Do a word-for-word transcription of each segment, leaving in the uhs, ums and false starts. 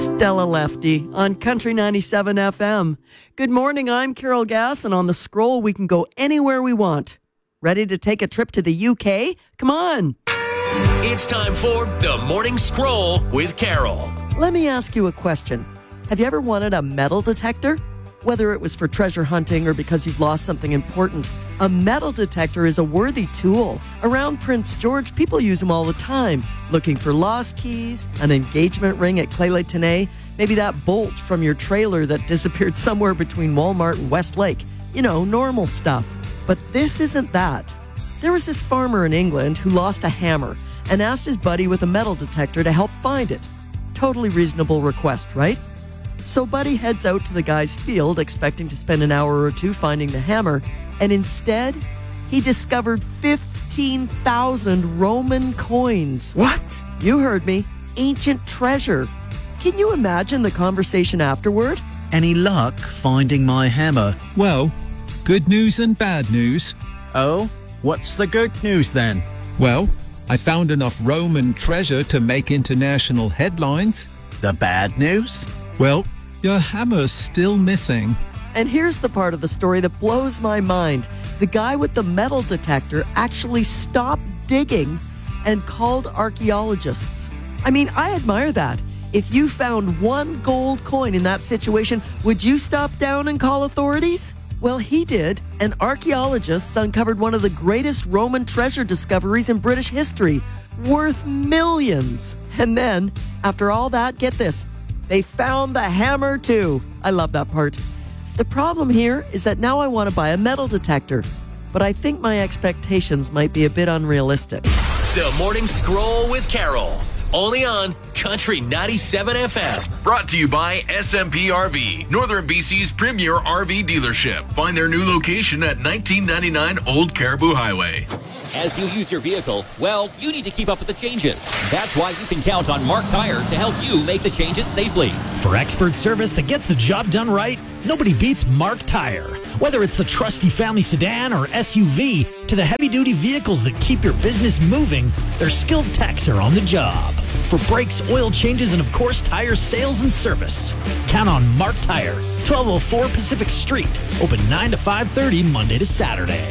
Stella Lefty on Country ninety-seven F M. Good morning, I'm Carol Gass, and on the Scroll we can go anywhere we want. Ready to take a trip to the U K? Come on! It's time for the Morning Scroll with Carol. Let me ask you a question. Have you ever wanted a metal detector? Whether it was for treasure hunting or because you've lost something important, a metal detector is a worthy tool. Around Prince George, people use them all the time, looking for lost keys, an engagement ring at Clé-les-Tonnais, maybe that bolt from your trailer that disappeared somewhere between Walmart and Westlake. You know, normal stuff. But this isn't that. There was this farmer in England who lost a hammer and asked his buddy with a metal detector to help find it. Totally reasonable request, right? So Buddy heads out to the guy's field expecting to spend an hour or two finding the hammer, and instead, he discovered fifteen thousand Roman coins. What? You heard me. Ancient treasure. Can you imagine the conversation afterward? Any luck finding my hammer? Well, good news and bad news. Oh? What's the good news then? Well, I found enough Roman treasure to make international headlines. The bad news? Well, your hammer's still missing. And here's the part of the story that blows my mind. The guy with the metal detector actually stopped digging and called archaeologists. I mean, I admire that. If you found one gold coin in that situation, would you stop down and call authorities? Well, he did, and archaeologists uncovered one of the greatest Roman treasure discoveries in British history, worth millions. And then, after all that, get this, they found the hammer too. I love that part. The problem here is that now I want to buy a metal detector, but I think my expectations might be a bit unrealistic. The Morning Scroll with Carol. Only on Country ninety-seven F M. Brought to you by S M P R V, Northern B C's premier R V dealership. Find their new location at nineteen ninety-nine Old Caribou Highway. As you use your vehicle, well, you need to keep up with the changes. That's why you can count on Mark Tire to help you make the changes safely. For expert service that gets the job done right, nobody beats Mark Tire. Whether it's the trusty family sedan or S U V, to the heavy-duty vehicles that keep your business moving, their skilled techs are on the job. For brakes, oil changes, and of course, tire sales and service. Count on Mark Tire, twelve oh four Pacific Street. Open nine to five thirty, Monday to Saturday.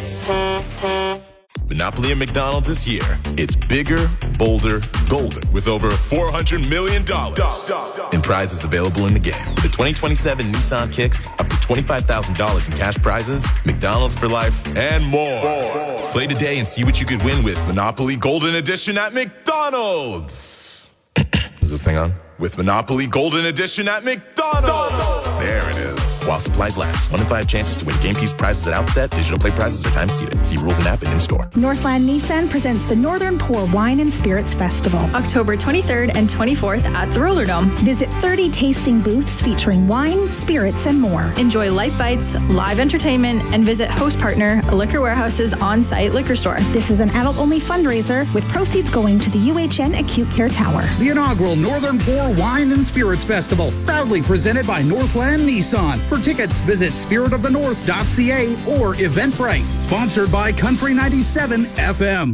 Monopoly at McDonald's is here. It's bigger, bolder, golden, with over four hundred million dollars in prizes available in the game. With the twenty twenty-seven Nissan Kicks, up to twenty-five thousand dollars in cash prizes, McDonald's for life, and more. more. Play today and see what you could win with Monopoly Golden Edition at McDonald's. Is this thing on? With Monopoly Golden Edition at McDonald's. There it is. While supplies last. One in five chances to win game piece prizes at outset. Digital play prizes are time seated. See rules and app and in store. Northland Nissan presents the Northern Pour Wine and Spirits Festival. October twenty-third and twenty-fourth at the Roller Dome. Visit thirty tasting booths featuring wine, spirits, and more. Enjoy light bites, live entertainment, and visit host partner Liquor Warehouse's on-site liquor store. This is an adult-only fundraiser with proceeds going to the U H N Acute Care Tower. The inaugural Northern Pour Wine and Spirits Festival, proudly presented by Northland Nissan. For tickets, visit spirit of the north dot c a or Eventbrite. Sponsored by Country ninety-seven F M.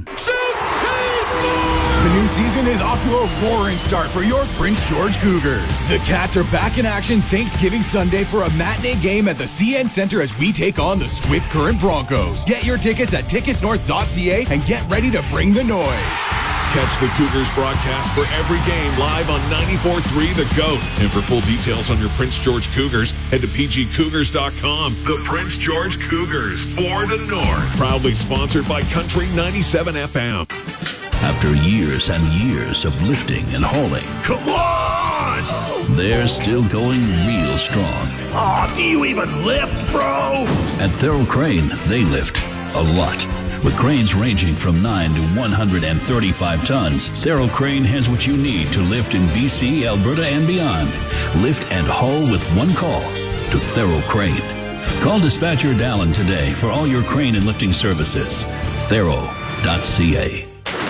The new season is off to a roaring start for your Prince George Cougars. The Cats are back in action Thanksgiving Sunday for a matinee game at the C N Center as we take on the Swift Current Broncos. Get your tickets at tickets north dot c a and get ready to bring the noise. Catch the Cougars broadcast for every game live on ninety-four point three The GOAT. And for full details on your Prince George Cougars, head to p g cougars dot com. The Prince George Cougars, for the North. Proudly sponsored by Country ninety-seven F M. After years and years of lifting and hauling, come on! They're still going real strong. Aw, oh, do you even lift, bro? At Thurl Crane, they lift a lot. With cranes ranging from nine to one hundred thirty-five tons, Thurl Crane has what you need to lift in B C, Alberta, and beyond. Lift and haul with one call to Thurl Crane. Call Dispatcher Dallin today for all your crane and lifting services. Thurl dot c a.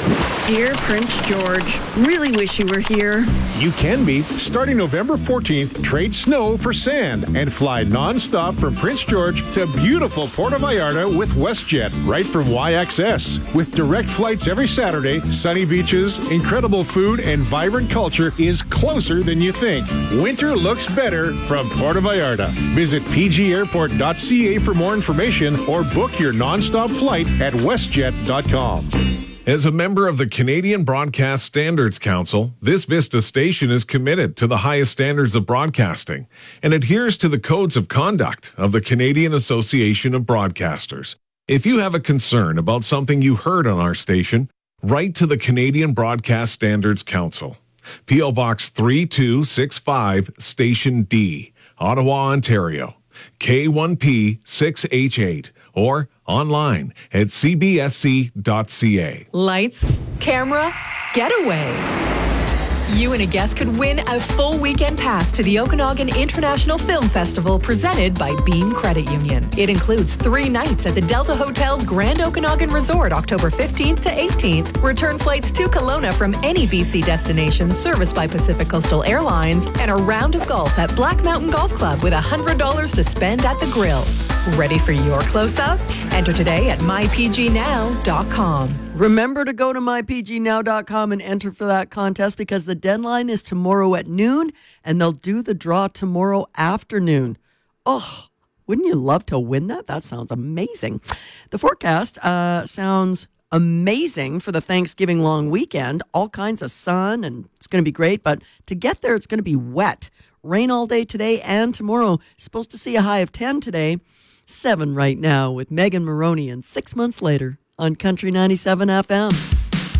Dear Prince George, really wish you were here. You can be. Starting November fourteenth, trade snow for sand and fly nonstop from Prince George to beautiful Puerto Vallarta with WestJet, right from Y X S. With direct flights every Saturday, sunny beaches, incredible food, and vibrant culture is closer than you think. Winter looks better from Puerto Vallarta. Visit p g airport dot c a for more information or book your nonstop flight at westjet dot com. As a member of the Canadian Broadcast Standards Council, this Vista station is committed to the highest standards of broadcasting and adheres to the codes of conduct of the Canadian Association of Broadcasters. If you have a concern about something you heard on our station, write to the Canadian Broadcast Standards Council. P O Box three two six five, Station D, Ottawa, Ontario, K one P six H eight, or online at c b s c dot c a. Lights, camera, getaway. You and a guest could win a full weekend pass to the Okanagan International Film Festival presented by Beam Credit Union. It includes three nights at the Delta Hotel's Grand Okanagan Resort, October fifteenth to eighteenth. Return flights to Kelowna from any B C destination serviced by Pacific Coastal Airlines, and a round of golf at Black Mountain Golf Club with one hundred dollars to spend at the grill. Ready for your close-up? Enter today at my p g now dot com. Remember to go to my p g now dot com and enter for that contest because the deadline is tomorrow at noon and they'll do the draw tomorrow afternoon. Oh, wouldn't you love to win that? That sounds amazing. The forecast uh, sounds amazing for the Thanksgiving long weekend. All kinds of sun and it's going to be great, but to get there, it's going to be wet. Rain all day today and tomorrow. Supposed to see a high of ten today. Seven right now with Megan Maroney and Six Months Later on Country ninety-seven F M.